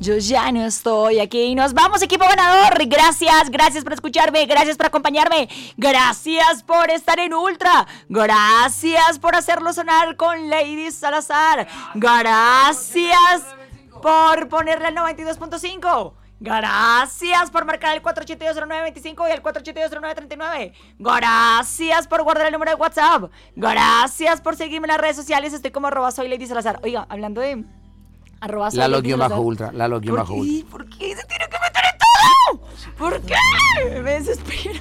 Yo ya no estoy aquí. Nos vamos, equipo ganador. Gracias por escucharme. Gracias por acompañarme. Gracias por estar en Ultra. Gracias por hacerlo sonar con Lady Salazar. Gracias por ponerle al 92.5. Gracias por marcar el 4820925 y el 4820939. Gracias por guardar el número de WhatsApp. Gracias por seguirme en las redes sociales. Estoy como @soyLadySalazar. Oiga, hablando de Lalo-Ultra. ¿Por qué se tiene que meter en todo? ¿Por qué? Me desespera.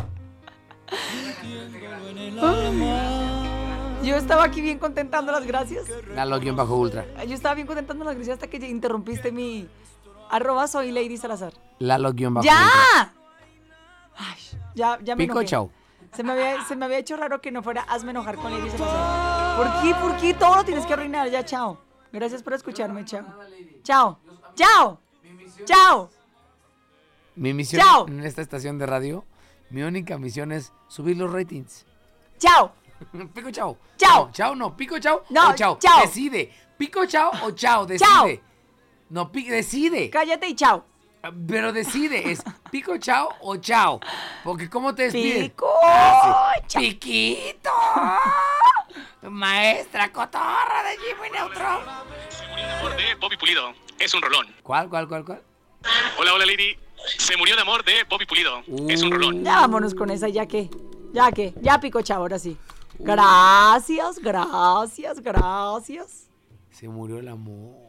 Yo estaba aquí bien contentando las gracias. Lalo-Ultra. Yo estaba bien contentando las gracias hasta que interrumpiste mi @soyLadySalazar. Lalo-Ultra. ¡Ya! Ay, ya me Pico, enojé. chau. Se me había hecho raro que no fuera hazme enojar con Lady Salazar. ¿Por qué todo lo tienes que arruinar? Ya, chao. Gracias por escucharme, chao. Chao. Mi misión Chao. en esta estación de radio, mi única misión es subir los ratings. Chao. Pico, chao. Chao. Chao, no. Pico, chao. No, o chao. chao. Decide. Pico, chao o chao. Decide. Chao. No, decide. Cállate y chao. Pero decide, es pico, chao o chao. Porque ¿cómo te despides? Pico. Chao. Piquito. Maestra cotorra de Jimmy Neutron. De Bobby Pulido. Es un rolón. ¿Cuál? Hola, Lady. Se murió de amor de Bobby Pulido. Es un rolón. Ya vámonos con esa, ya pico chao, ahora sí. Gracias. Se murió el amor.